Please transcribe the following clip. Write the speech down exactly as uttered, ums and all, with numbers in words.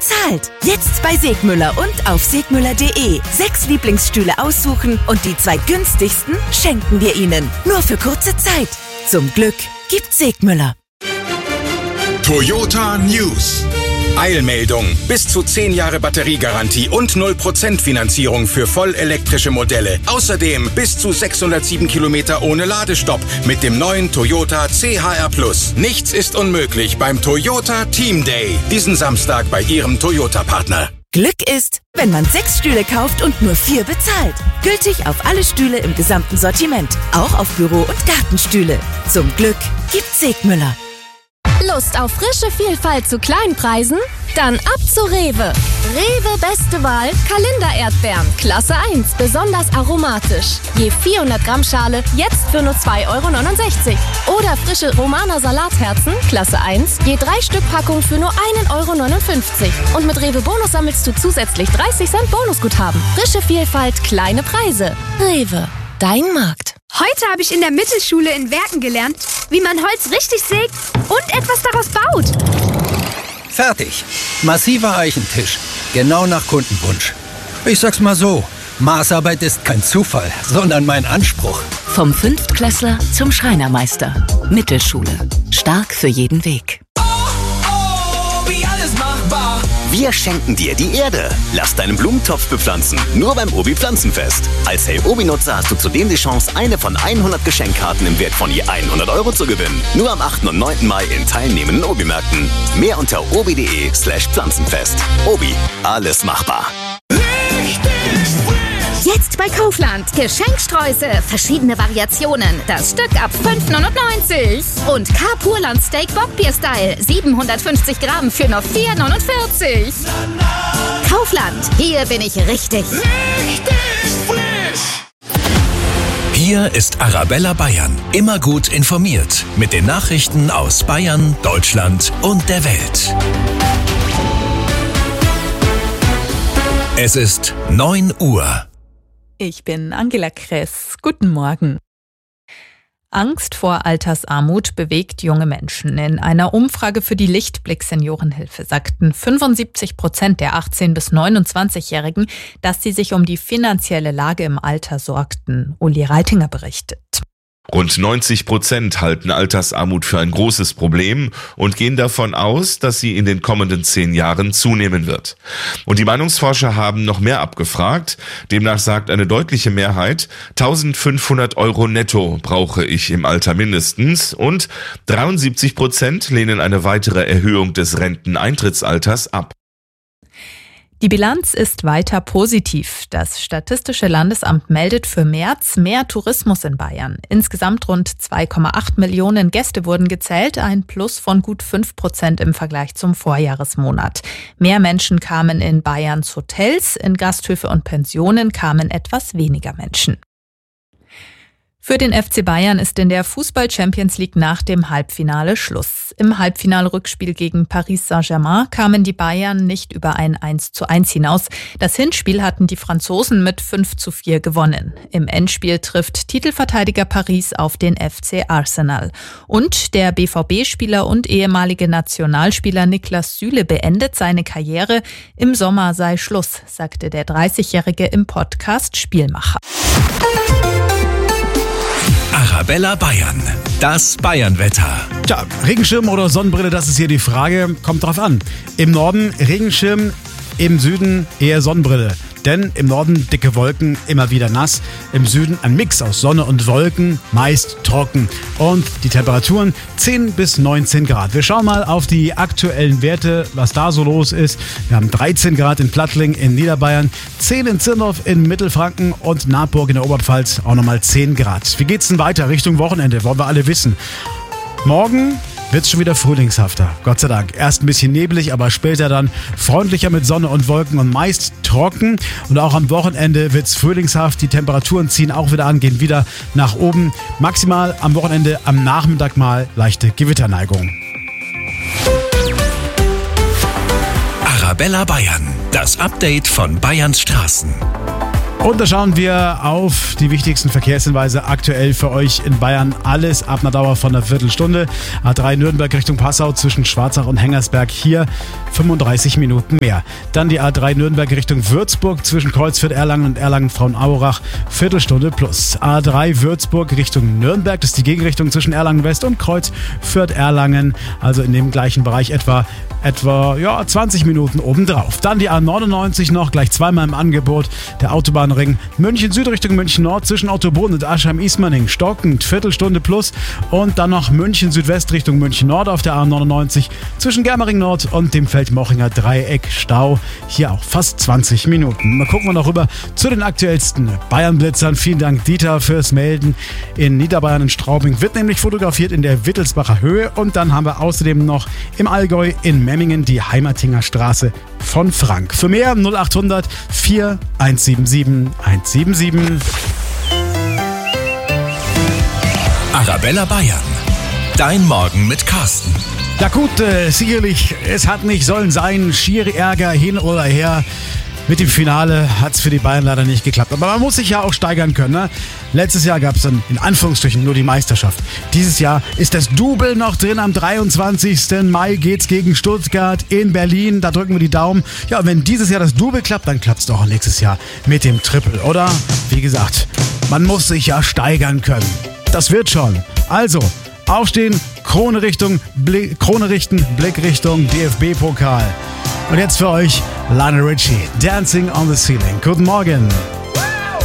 bezahlt. Jetzt bei Segmüller und auf segmüller punkt de. Sechs Lieblingsstühle aussuchen und die zwei günstigsten schenken wir Ihnen. Nur für kurze Zeit. Zum Glück gibt Segmüller. Toyota News. Eilmeldung. Bis zu zehn Jahre Batteriegarantie und null Prozent Finanzierung für vollelektrische Modelle. Außerdem bis zu sechshundertsieben Kilometer ohne Ladestopp mit dem neuen Toyota C H R Plus. Nichts ist unmöglich beim Toyota Team Day. Diesen Samstag bei Ihrem Toyota-Partner. Glück ist, wenn man sechs Stühle kauft und nur vier bezahlt. Gültig auf alle Stühle im gesamten Sortiment. Auch auf Büro- und Gartenstühle. Zum Glück gibt Segmüller. Lust auf frische Vielfalt zu Kleinpreisen? Dann ab zu Rewe. Rewe beste Wahl, Kalender-Erdbeeren, Klasse eins, besonders aromatisch. Je vierhundert Gramm Schale, jetzt für nur zwei Euro neunundsechzig. Oder frische Romaner Salatherzen, Klasse eins, je drei Stück Packung für nur einen Euro neunundfünfzig. Und mit Rewe Bonus sammelst du zusätzlich dreißig Cent Bonusguthaben. Frische Vielfalt, kleine Preise. Rewe, dein Markt. Heute habe ich in der Mittelschule in Werken gelernt, wie man Holz richtig sägt und etwas daraus baut. Fertig. Massiver Eichentisch. Genau nach Kundenwunsch. Ich sag's mal so, Maßarbeit ist kein Zufall, sondern mein Anspruch. Vom Fünftklässler zum Schreinermeister. Mittelschule. Stark für jeden Weg. Wir schenken dir die Erde. Lass deinen Blumentopf bepflanzen. Nur beim Obi Pflanzenfest. Als Hey Obi-Nutzer hast du zudem die Chance, eine von hundert Geschenkkarten im Wert von je hundert Euro zu gewinnen. Nur am achten und neunten Mai in teilnehmenden Obi-Märkten. Mehr unter obi.de slash Pflanzenfest. Obi, alles machbar. Jetzt bei Kaufland. Geschenksträuße, verschiedene Variationen. Das Stück ab fünf neunundneunzig. Und Carpurland Steak Bockbier-Style. siebenhundertfünfzig Gramm für nur vier neunundvierzig. Kaufland. Hier bin ich richtig. Richtig frisch. Hier ist Arabella Bayern. Immer gut informiert. Mit den Nachrichten aus Bayern, Deutschland und der Welt. Es ist neun Uhr. Ich bin Angela Kress. Guten Morgen. Angst vor Altersarmut bewegt junge Menschen. In einer Umfrage für die Lichtblick Seniorenhilfe sagten fünfundsiebzig Prozent der achtzehn- bis neunundzwanzigjährigen, dass sie sich um die finanzielle Lage im Alter sorgten. Uli Reitinger berichtet. Rund neunzig Prozent halten Altersarmut für ein großes Problem und gehen davon aus, dass sie in den kommenden zehn Jahren zunehmen wird. Und die Meinungsforscher haben noch mehr abgefragt. Demnach sagt eine deutliche Mehrheit, eintausendfünfhundert Euro netto brauche ich im Alter mindestens, und dreiundsiebzig Prozent lehnen eine weitere Erhöhung des Renteneintrittsalters ab. Die Bilanz ist weiter positiv. Das Statistische Landesamt meldet für März mehr Tourismus in Bayern. Insgesamt rund zwei Komma acht Millionen Gäste wurden gezählt, ein Plus von gut fünf Prozent im Vergleich zum Vorjahresmonat. Mehr Menschen kamen in Bayerns Hotels, in Gasthöfe und Pensionen kamen etwas weniger Menschen. Für den F C Bayern ist in der Fußball-Champions League nach dem Halbfinale Schluss. Im Halbfinalrückspiel gegen Paris Saint-Germain kamen die Bayern nicht über ein eins zu eins hinaus. Das Hinspiel hatten die Franzosen mit fünf zu vier gewonnen. Im Endspiel trifft Titelverteidiger Paris auf den F C Arsenal. Und der B V B-Spieler und ehemalige Nationalspieler Niklas Süle beendet seine Karriere. Im Sommer sei Schluss, sagte der dreißigjährige im Podcast Spielmacher. Arabella Bayern, das Bayernwetter. Tja, Regenschirm oder Sonnenbrille, das ist hier die Frage. Kommt drauf an. Im Norden Regenschirm, im Süden eher Sonnenbrille. Denn im Norden dicke Wolken, immer wieder nass. Im Süden ein Mix aus Sonne und Wolken, meist trocken. Und die Temperaturen zehn bis neunzehn Grad. Wir schauen mal auf die aktuellen Werte, was da so los ist. Wir haben dreizehn Grad in Plattling in Niederbayern, zehn in Zirndorf in Mittelfranken und Naburg in der Oberpfalz auch nochmal zehn Grad. Wie geht's denn weiter Richtung Wochenende? Wollen wir alle wissen. Morgen wird's schon wieder frühlingshafter, Gott sei Dank. Erst ein bisschen neblig, aber später dann freundlicher mit Sonne und Wolken und meist trocken. Und auch am Wochenende wird's frühlingshaft. Die Temperaturen ziehen auch wieder an, gehen wieder nach oben. Maximal am Wochenende am Nachmittag mal leichte Gewitterneigung. Arabella Bayern, das Update von Bayerns Straßen. Und da schauen wir auf die wichtigsten Verkehrshinweise aktuell für euch in Bayern. Alles ab einer Dauer von einer Viertelstunde. A drei Nürnberg Richtung Passau zwischen Schwarzach und Hengersberg. Hier fünfunddreißig Minuten mehr. Dann die A drei Nürnberg Richtung Würzburg zwischen Kreuzfürth-Erlangen und Erlangen-Frauenaurach. Viertelstunde plus. A drei Würzburg Richtung Nürnberg. Das ist die Gegenrichtung zwischen Erlangen-West und Kreuzfürth-Erlangen. Also in dem gleichen Bereich etwa, etwa ja, zwanzig Minuten obendrauf. Dann die A neunundneunzig noch, gleich zweimal im Angebot. Der Autobahnring München Süd Richtung München Nord zwischen Ottobrunn und Aschheim-Ismaning stockend, Viertelstunde plus. Und dann noch München Südwest Richtung München Nord auf der A neunundneunzig zwischen Germering Nord und dem Feldmochinger Dreieck Stau. Hier auch fast zwanzig Minuten. Mal gucken wir noch rüber zu den aktuellsten Bayern-Blitzern. Vielen Dank, Dieter, fürs Melden. In Niederbayern in Straubing wird nämlich fotografiert in der Wittelsbacher Höhe. Und dann haben wir außerdem noch im Allgäu in Memmingen die Heimatinger Straße von Frank. Für mehr null achthundert vier eins sieben sieben eins sieben sieben. Arabella Bayern. Dein Morgen mit Carsten. Ja gut, äh, sicherlich, es hat nicht sollen sein. Schiere Ärger hin oder her. Mit dem Finale hat es für die Bayern leider nicht geklappt. Aber man muss sich ja auch steigern können. Ne? Letztes Jahr gab es dann in Anführungsstrichen nur die Meisterschaft. Dieses Jahr ist das Double noch drin. Am dreiundzwanzigsten Mai geht's gegen Stuttgart in Berlin. Da drücken wir die Daumen. Ja, wenn dieses Jahr das Double klappt, dann klappt es doch nächstes Jahr mit dem Triple, oder? Wie gesagt, man muss sich ja steigern können. Das wird schon. Also, aufstehen, Krone Richtung, Blick, Krone richten, Blick Richtung D F B-Pokal. Und jetzt für euch Lionel Richie, Dancing on the Ceiling. Guten Morgen.